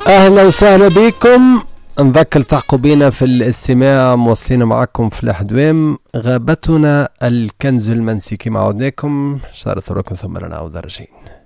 اهلا وسهلا بكم. نذكر تحقوا بينا في الاستماع، موصلين معكم في الحدوام. غابتنا الكنز المنسي كما عودناكم. شارة لكم ثم نعود راجعين.